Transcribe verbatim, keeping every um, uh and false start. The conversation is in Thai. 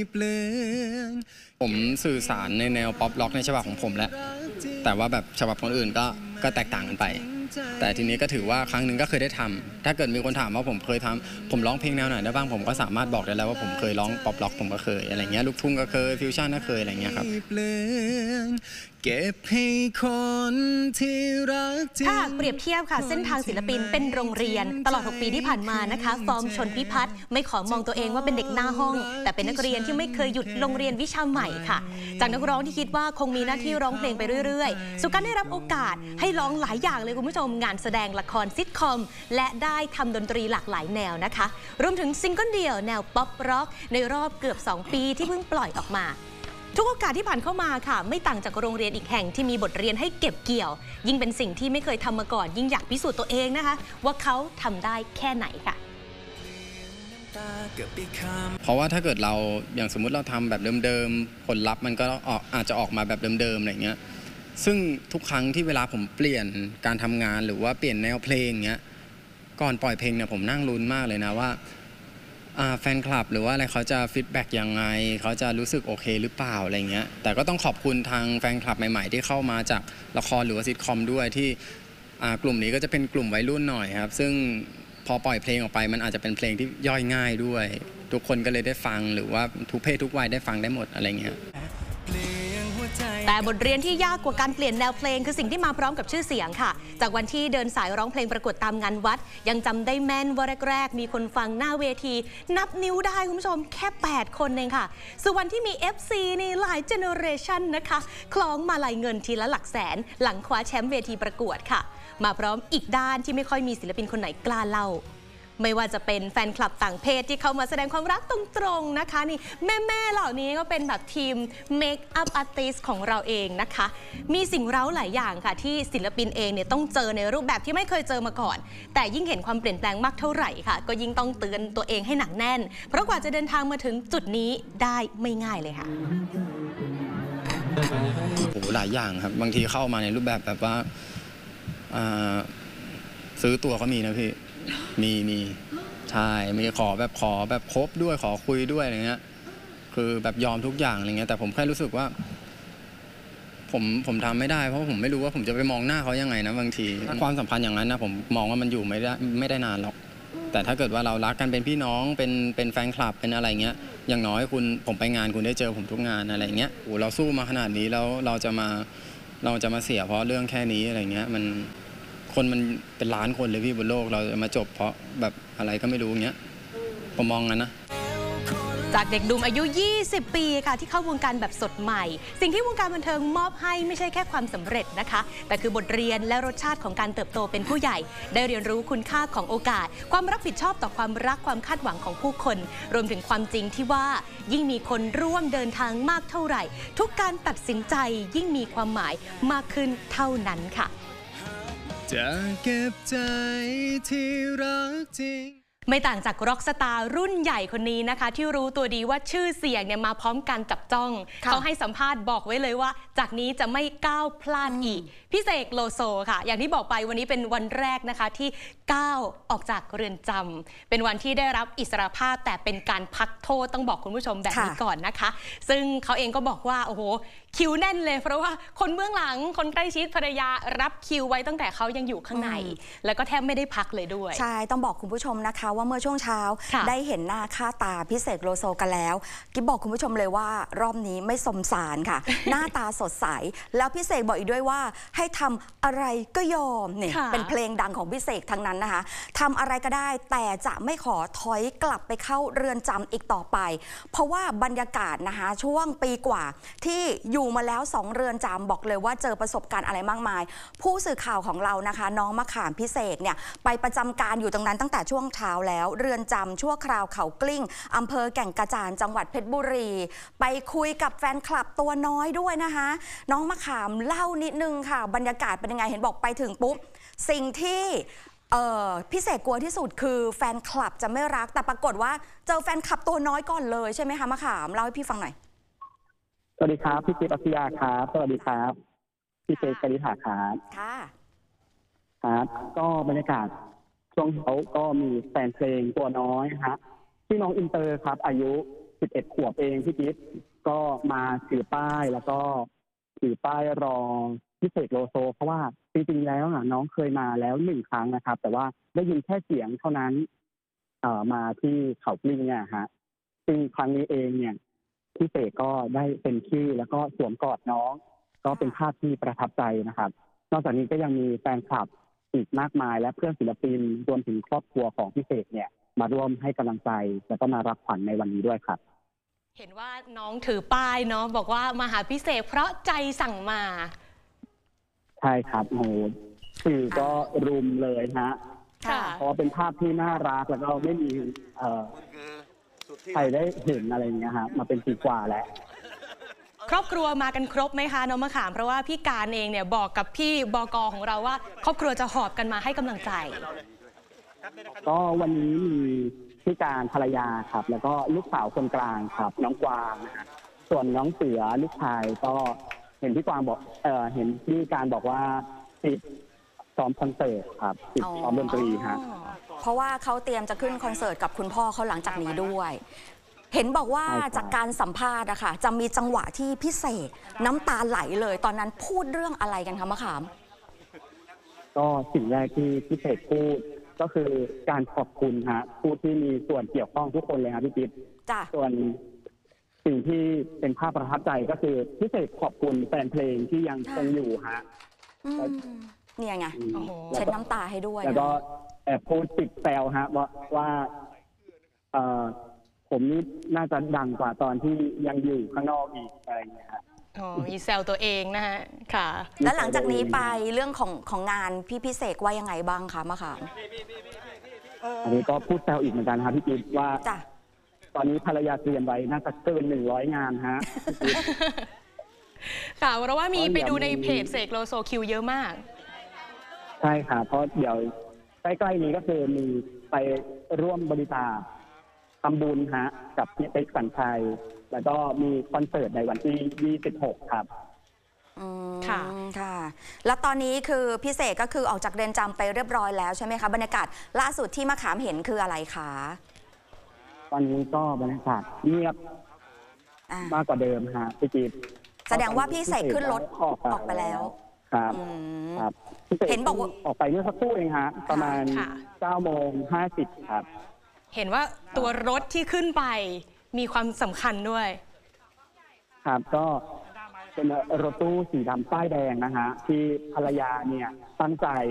ผมสื่อสารในแนวป๊อปร็อกในฉบับของผมแล้วแต่ว่าแบบฉบับคนอื่นก็ก็แตกต่างกันไปแต่ทีนี้ก็ถือว่าครั้งหนึ่งก็เคยได้ทำถ้าเกิดมีคนถามว่าผมเคยทำผมร้องเพลงแนวไหนได้บ้างผมก็สามารถบอกได้แล้วว่าผมเคยร้องป๊อปร็อกผมก็เคยอะไรเงี้ยลูกทุ่งก็เคยฟิวชั่นก็เคยอะไรเงี้ยครับเก็บให้คนที่รักจริงถ้าเปรียบเทียบค่ะเส้นทางศิลปินเป็นโรงเรียนตลอดหกปีที่ผ่านมานะคะฟอร์มชนพิพัฒน์ไม่ขอมองตัวเองว่าเป็นเด็กหน้าห้องแต่เป็นนักเรียนที่ไม่เคยหยุดโรงเรียนวิชาใหม่ค่ะจากนักร้องที่คิดว่าคงมีหน้าที่ร้องเพลงไปเรื่อยๆสุการได้รับโอกาสให้ร้องหลายอย่างเลยคุณผู้ชมงานแสดงละครซิทคอมและได้ทำดนตรีหลากหลายแนวนะคะรวมถึงซิงเกิลเดี่ยวแนวป๊อปร็อกในรอบเกือบสองปีที่เพิ่งปล่อยออกมาทุกโอกาสที่ผ่านเข้ามาค่ะไม่ต่างจากโรงเรียนอีกแห่งที่มีบทเรียนให้เก็บเกี่ยวยิ่งเป็นสิ่งที่ไม่เคยทำมาก่อนยิ่งอยากพิสูจน์ตัวเองนะคะว่าเขาทำได้แค่ไหนค่ะเพราะว่าถ้าเกิดเราอย่างสมมุติเราทำแบบเดิมๆผลลัพธ์มันก็ออกอาจจะออกมาแบบเดิมๆอะไรเงี้ยซึ่งทุกครั้งที่เวลาผมเปลี่ยนการทำงานหรือว่าเปลี่ยนแนวเพลงเงี้ยก่อนปล่อยเพลงเนี่ยผมนั่งลุ้นมากเลยนะว่าแฟนคลับหรือว่าอะไรเขาจะฟีดแบ็กยังไงเขาจะรู้สึกโอเคหรือเปล่าอะไรเงี้ยแต่ก็ต้องขอบคุณทางแฟนคลับใหม่ๆที่เข้ามาจากละครหรือว่าซิทคอมด้วยที่กลุ่มนี้ก็จะเป็นกลุ่มวัยรุ่นหน่อยครับซึ่งพอปล่อยเพลงออกไปมันอาจจะเป็นเพลงที่ย่อยง่ายด้วยทุกคนก็เลยได้ฟังหรือว่าทุกเพศทุกวัยได้ฟังได้หมดอะไรเงี้ยแต่บทเรียนที่ยากกว่าการเปลี่ยนแนวเพลงคือสิ่งที่มาพร้อมกับชื่อเสียงค่ะจากวันที่เดินสายร้องเพลงประกวดตามงานวัดยังจำได้แม่นว่าแรกๆมีคนฟังหน้าเวทีนับนิ้วได้คุณผู้ชมแค่แปดคนเองค่ะส่วนวันที่มี เอฟ ซี นี่หลายเจเนอเรชันนะคะคล้องมาลัยเงินทีละหลักแสนหลังคว้าแชมป์เวทีประกวดค่ะมาพร้อมอีกด้านที่ไม่ค่อยมีศิลปินคนไหนกล้าเล่าไม่ว่าจะเป็นแฟนคลับต่างเพศที่เข้ามาแสดงความรักตรงๆนะคะนี่แม่ๆเหล่านี้ก็เป็นแบบทีมเมคอัพอาร์ติสต์ของเราเองนะคะมีสิ่งเร้าหลายอย่างค่ะที่ศิลปินเองเนี่ยต้องเจอในรูปแบบที่ไม่เคยเจอมาก่อนแต่ยิ่งเห็นความเปลี่ยนแปลงมากเท่าไหร่ค่ะก็ยิ่งต้องเตือนตัวเองให้หนักแน่นเพราะกว่าจะเดินทางมาถึงจุดนี้ได้ไม่ง่ายเลยค่ะโอ้หลายอย่างครับบางทีเข้ามาในรูปแบบแบบว่าซื้อตัวก็มีนะพี่มีมีใช่มีขอแบบขอแบบคบด้วยขอคุยด้วยอะไรเงี้ยคือแบบยอมทุกอย่างอะไรเงี้ยแต่ผมแค่รู้สึกว่าผมผมทำไม่ได้เพราะผมไม่รู้ว่าผมจะไปมองหน้าเขายังไงนะบางทีความสัมพันธ์อย่างนั้นนะผมมองว่ามันอยู่ไม่ได้ไม่ได้นานหรอกแต่ถ้าเกิดว่าเรารักกันเป็นพี่น้องเป็นเป็นแฟนคลับเป็นอะไรเงี้ยอย่างน้อยคุณผมไปงานคุณได้เจอผมทุกงานอะไรเงี้ยโอ้เราสู้มาขนาดนี้แล้วเราจะมาเราจะมาเสียเพราะเรื่องแค่นี้อะไรเงี้ยมันคนมันเป็นล้านคนเลยพี่บนโลกเราจะมาจบเพราะแบบอะไรก็ไม่รู้เงี้ยผมมองงั้นนะจากเด็กดุมอายุยี่สิบปีค่ะที่เข้าวงการแบบสดใหม่สิ่งที่วงการบันเทิงมอบให้ไม่ใช่แค่ความสำเร็จนะคะแต่คือบทเรียนและรสชาติของการเติบโตเป็นผู้ใหญ่ได้เรียนรู้คุณค่าของโอกาสความรับผิดชอบต่อความรักความคาดหวังของผู้คนรวมถึงความจริงที่ว่ายิ่งมีคนร่วมเดินทางมากเท่าไหร่ทุกการตัดสินใจยิ่งมีความหมายมากขึ้นเท่านั้นค่ะจะเก็บใจที่รักจริงไม่ต่างจากร็อกสตาร์รุ่นใหญ่คนนี้นะคะที่รู้ตัวดีว่าชื่อเสียงเนี่ยมาพร้อมการจับจ้องเขาให้สัมภาษณ์บอกไว้เลยว่าจากนี้จะไม่ก้าวพลาดอีกพี่เสกโลโซค่ะอย่างที่บอกไปวันนี้เป็นวันแรกนะคะที่ก้าวออกจากเรือนจำเป็นวันที่ได้รับอิสรภาพแต่เป็นการพักโทษต้องบอกคุณผู้ชมแบบนี้ก่อนนะคะซึ่งเขาเองก็บอกว่าโอ้โหคิวแน่นเลยเพราะว่าคนเบื้องหลังคนใกล้ชิดภรรยารับคิวไว้ตั้งแต่เขายังอยู่ข้างในแล้วก็แทบไม่ได้พักเลยด้วยใช่ต้องบอกคุณผู้ชมนะคะว่าเมื่อช่วงเช้าได้เห็นหน้าค่าตาพี่เสกโลโซกันแล้วกิ๊บบอกคุณผู้ชมเลยว่ารอบนี้ไม่สมสารค่ะ หน้าตาสดใสแล้วพี่เสกบอกอีกด้วยว่าให้ทำอะไรก็ยอมเนี่ยเป็นเพลงดังของพี่เสกทั้งนั้นนะคะทำอะไรก็ได้แต่จะไม่ขอถอยกลับไปเข้าเรือนจำอีกต่อไปเพราะว่าบรรยากาศนะคะช่วงปีกว่าที่อยู่มาแล้วสองเรือนจำบอกเลยว่าเจอประสบการณ์อะไรมากมายผู้สื่อข่าวของเรานะคะน้องมะขามพี่เสกเนี่ยไปประจำการอยู่ตรงนั้นตั้งแต่ช่วงเช้าแล้วเรือนจำชั่วคราวเขากลิ้งอำเภอแก่งกระจานจังหวัดเพชรบุรีไปคุยกับแฟนคลับตัวน้อยด้วยนะคะน้องมะขามเล่านิดนึงค่ะบรรยากาศเป็นยังไงเห็นบอกไปถึงปุ๊บสิ่งที่เอ่อพี่เสกกลัวที่สุดคือแฟนคลับจะไม่รักแต่ปรากฏว่าเจอแฟนคลับตัวน้อยก่อนเลยใช่ไหมคะมะขามเล่าให้พี่ฟังหน่อยสวัสดีครับพี่เจปัสยาครับสวัสดีครับพี่เจกริษฐาครับค่ะครับก็บรรยากาศช่วงเขาก็มีแฟนเพลงตัวน้อยฮะที่น้องอินเตอร์ครับอายุสิบเอ็ดขวบเองพี่จิ๊บก็มาถือป้ายแล้วก็ถือป้ายรอพี่เสกโลโซเพราะว่าจริงๆแล้วน้องเคยมาแล้วหนึ่งครั้งนะครับแต่ว่าได้ยินแค่เสียงเท่านั้นเอ่อมาที่เขากลิ้งเนี่ยฮะซึ่งครั้งนี้เองเนี่ยพี่เสกก็ได้เป็นที่แล้วก็สวมกอดน้องก็เป็นภาพที่ประทับใจนะครับนอกจากนี้ก็ยังมีแฟนคลับอีกมากมายและเพื่อนศิลปินรวมถึงครอบครัวของพี่เสกเนี่ยมาร่วมให้กำลังใจแล้วก็มารับขวัญในวันนี้ด้วยครับเห็นว่าน้องถือป้ายเนาะบอกว่ามาหาพี่เสกเพราะใจสั่งมาใช่ครับโหสื่อก็รุมเลยฮะเพราะเป็นภาพที่น่ารักแล้วก็ไม่มีเอ่อใครได้เห็นอะไรอย่างเงี้ยฮะมาเป็นปีกว่าแล้วครอบครัวมากันครบไหมคะน้องมะขามเพราะว่าพี่การเองเนี่ยบอกกับพี่บก.ของเราว่าครอบครัวจะหอบกันมาให้กำลังใจก็วันนี้มีพี่การภรรยาครับแล้วก็ลูกสาวคนกลางครับน้องกวางนะฮะส่วนน้องเสือลูกชายก็เห็นพี่กวางบอกเออเห็นพี่การบอกว่าติดซ้อมคอนเสิร์ตครับติดซ้อมดนตรีฮะเพราะว่าเขาเตรียมจะขึ้นคอนเสิร์ตกับคุณพ่อเขาหลังจากนี้ด้วยเห็นบอกว่าจากการสัมภาษณ์อะค่ะจะมีจังหวะที่พี่เสกน้ำตาไหลเลยตอนนั้นพูดเรื่องอะไรกันคะมะขามก็สิ่งแรกที่พี่เสกพูดก็คือการขอบคุณฮะผู้ที่มีส่วนเกี่ยวข้องทุกคนเลยครับพี่จิ๊บส่วนสิ่งที่เป็นภาพประทับใจก็คือพี่เสกขอบคุณแฟนเพลงที่ยังคงอยู่ฮะเนี่ยไงเช็ดน้ำตาให้ด้วยแล้วก็แอบพูดติดแซวฮะว่าว่าเอ่อผมนี่น่าจะดังกว่าตอนที่ยังอยู่ข้างนอกอีกอะไรอย่างเงี้ยฮะอ๋อมีแซวตัวเองนะฮะค่ะแล้วหลังจากนี้ไปเรื่องของของงานพี่พิเศษว่ายังไงบ้างคะมะขามอันนี้ก็พูดแซวอีกเหมือนกันครับพี่จิ๊บว่าตอนนี้ภรรยาเตรียมไว้น่าจะเกินหนึ่งร้อยงานฮะค่ะเพราะว่ามีไปดูในเพจเสกโลโซคิวเยอะมากใช่ค่ะเพราะเดี๋ยวใกล้ๆนี้ก็คือมีไปร่วมบริจาคทำบุญฮะกับพี่เป๊กสัญชัยแล้วก็มีคอนเสิร์ตในวันที่ยี่สิบหกครับอืมค่ะค่ะแล้วตอนนี้คือพี่เสกก็คือออกจากเรือนจำไปเรียบร้อยแล้วใช่ไหมคะบรรยากาศล่าสุดที่มะขามเห็นคืออะไรคะตอนนี้ก็บรรยากาศเงียบมากกว่าเดิมฮะพี่จิ๊บแสดงว่าพี่เสกขึ้นรถออกไปแล้วครับครับเห็นบอกว่าออกไปเมื่อสักครู่เองฮะประมาณเก้าโมงห้าสิบครับเห็นว่าตัวรถที่ขึ้นไปมีความสำคัญด้วยครับก็เป็นรถตู้สีดำป้ายแดงนะฮะที่ภรรยาเนี่ยตั้งใจ